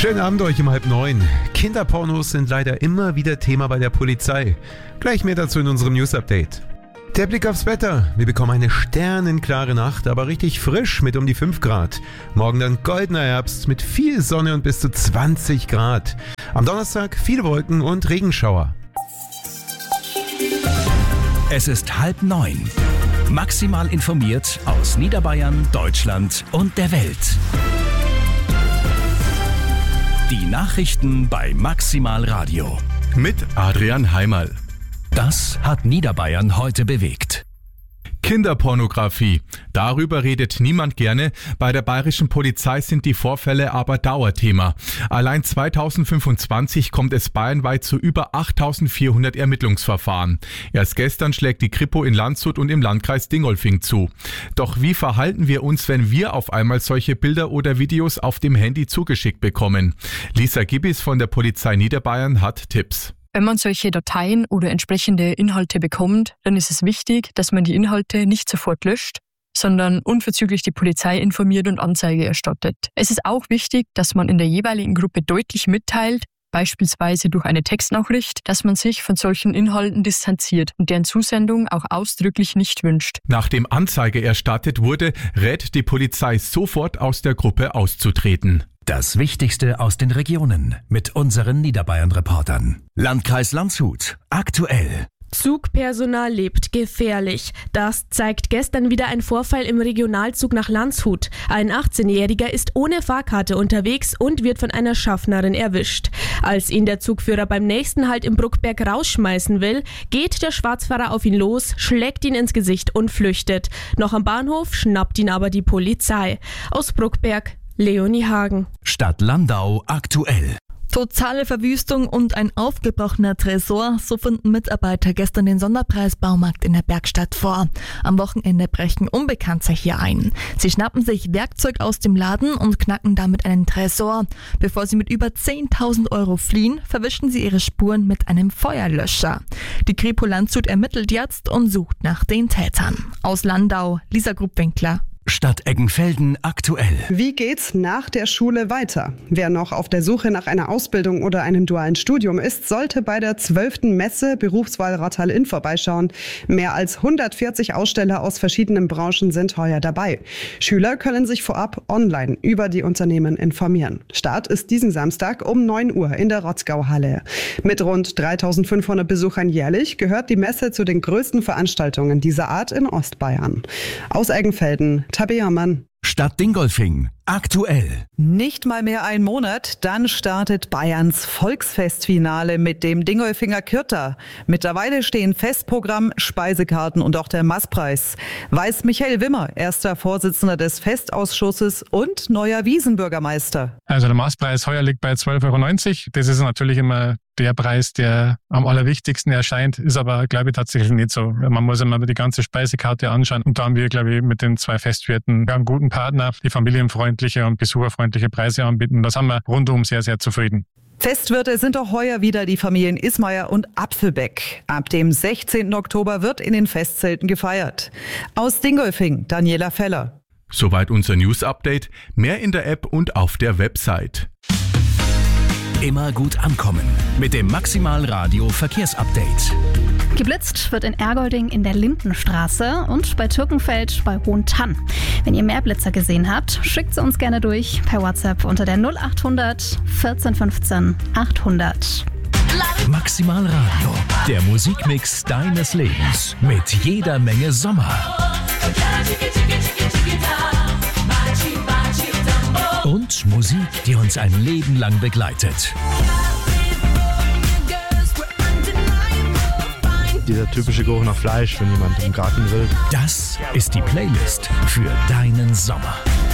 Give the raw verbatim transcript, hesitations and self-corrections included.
Schönen Abend euch um halb neun. Kinderpornos sind leider immer wieder Thema bei der Polizei. Gleich mehr dazu in unserem News-Update. Der Blick aufs Wetter. Wir bekommen eine sternenklare Nacht, aber richtig frisch mit um die fünf Grad. Morgen dann goldener Herbst mit viel Sonne und bis zu zwanzig Grad. Am Donnerstag viele Wolken und Regenschauer. Es ist halb neun. Maximal informiert aus Niederbayern, Deutschland und der Welt. Die Nachrichten bei Maximal Radio. Mit Adrian Heimerl. Das hat Niederbayern heute bewegt. Kinderpornografie. Darüber redet niemand gerne. Bei der bayerischen Polizei sind die Vorfälle aber Dauerthema. Allein zweitausendfünfundzwanzig kommt es bayernweit zu über achttausendvierhundert Ermittlungsverfahren. Erst gestern schlägt die Kripo in Landshut und im Landkreis Dingolfing zu. Doch wie verhalten wir uns, wenn wir auf einmal solche Bilder oder Videos auf dem Handy zugeschickt bekommen? Lisa Gibbis von der Polizei Niederbayern hat Tipps. Wenn man solche Dateien oder entsprechende Inhalte bekommt, dann ist es wichtig, dass man die Inhalte nicht sofort löscht, sondern unverzüglich die Polizei informiert und Anzeige erstattet. Es ist auch wichtig, dass man in der jeweiligen Gruppe deutlich mitteilt, beispielsweise durch eine Textnachricht, dass man sich von solchen Inhalten distanziert und deren Zusendung auch ausdrücklich nicht wünscht. Nachdem Anzeige erstattet wurde, rät die Polizei sofort aus der Gruppe auszutreten. Das Wichtigste aus den Regionen mit unseren Niederbayern-Reportern. Landkreis Landshut. Aktuell. Zugpersonal lebt gefährlich. Das zeigt gestern wieder ein Vorfall im Regionalzug nach Landshut. Ein achtzehnjähriger ist ohne Fahrkarte unterwegs und wird von einer Schaffnerin erwischt. Als ihn der Zugführer beim nächsten Halt im Bruckberg rausschmeißen will, geht der Schwarzfahrer auf ihn los, schlägt ihn ins Gesicht und flüchtet. Noch am Bahnhof schnappt ihn aber die Polizei. Aus Bruckberg, Leonie Hagen. Stadt Landau aktuell. Totale Verwüstung und ein aufgebrochener Tresor, so finden Mitarbeiter gestern den Sonderpreisbaumarkt in der Bergstadt vor. Am Wochenende brechen Unbekannte hier ein. Sie schnappen sich Werkzeug aus dem Laden und knacken damit einen Tresor. Bevor sie mit über zehntausend Euro fliehen, verwischen sie ihre Spuren mit einem Feuerlöscher. Die Kripo Landshut ermittelt jetzt und sucht nach den Tätern. Aus Landau, Lisa Grubwinkler. Stadt Eggenfelden aktuell. Wie geht's nach der Schule weiter? Wer noch auf der Suche nach einer Ausbildung oder einem dualen Studium ist, sollte bei der zwölften Messe Berufswahl Rattal-Inn vorbeischauen. Mehr als hundertvierzig Aussteller aus verschiedenen Branchen sind heuer dabei. Schüler können sich vorab online über die Unternehmen informieren. Start ist diesen Samstag um neun Uhr in der Rotzgau-Halle. Mit rund dreitausendfünfhundert Besuchern jährlich gehört die Messe zu den größten Veranstaltungen dieser Art in Ostbayern. Aus Eggenfelden, Tabea Mann. Stadt Dingolfing. Aktuell. Nicht mal mehr ein Monat, dann startet Bayerns Volksfestfinale mit dem Dingolfinger Kürter. Mittlerweile stehen Festprogramm, Speisekarten und auch der Maßpreis. Weiß Michael Wimmer, erster Vorsitzender des Festausschusses und neuer Wiesenbürgermeister. Also der Maßpreis heuer liegt bei zwölf Euro neunzig. Das ist natürlich immer der Preis, der am allerwichtigsten erscheint, ist aber, glaube ich, tatsächlich nicht so. Man muss immer die ganze Speisekarte anschauen. Und da haben wir, glaube ich, mit den zwei Festwirten einen guten Partner, die familienfreundliche und besucherfreundliche Preise anbieten. Das haben wir rundum sehr, sehr zufrieden. Festwirte sind auch heuer wieder die Familien Ismayer und Apfelbeck. Ab dem sechzehnten Oktober wird in den Festzelten gefeiert. Aus Dingolfing, Daniela Feller. Soweit unser News-Update. Mehr in der App und auf der Website. Immer gut ankommen mit dem Maximal Radio Verkehrsupdate. Geblitzt wird in Ergolding in der Lindenstraße und bei Türkenfeld bei Hohentann. Wenn ihr mehr Blitzer gesehen habt, schickt sie uns gerne durch per WhatsApp unter der null achthundert vierzehn fünfzehn achthundert. Maximal Radio, der Musikmix deines Lebens mit jeder Menge Sommer. Und Musik, die uns ein Leben lang begleitet. Dieser typische Geruch nach Fleisch, wenn jemand im Garten will. Das ist die Playlist für deinen Sommer.